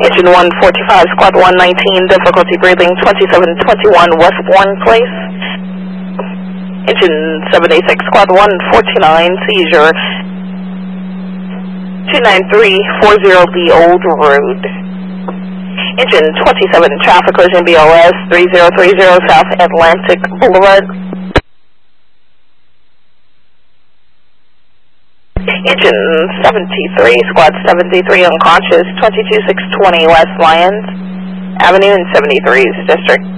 Engine 145, Squad 119, difficulty breathing, 2721 Westbourne Place. Engine 76, Squad 149, seizure, 29340 Old Road. Engine 27, traffic collision BOS 3030 South Atlantic Boulevard. Engine 73, Squad 73, unconscious, 22620 West Lyons Avenue in 73's District.